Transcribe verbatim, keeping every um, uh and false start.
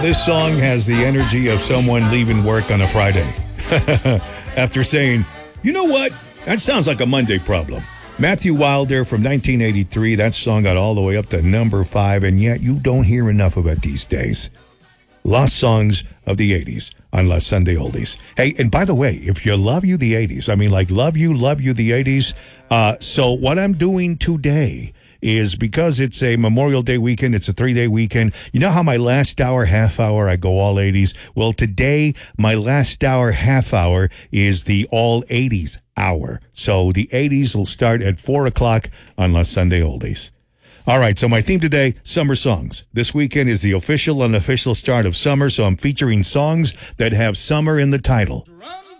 This song has the energy of someone leaving work on a Friday. After saying, you know what? That sounds like a Monday problem. Matthew Wilder from nineteen eighty-three. That song got all the way up to number five, and yet you don't hear enough of it these days. Lost songs of the eighties on Last Sunday Oldies. Hey, and by the way, if you love you the eighties, I mean like love you, love you the eighties. Uh, so what I'm doing today is because it's a Memorial Day weekend, it's a three-day weekend. You know how my last hour, half hour, I go all eighties? Well, today, my last hour, half hour is the all eighties hour. So the eighties will start at four o'clock on Last Sunday Oldies. All right, so my theme today, summer songs. This weekend is the official and unofficial start of summer, so I'm featuring songs that have summer in the title.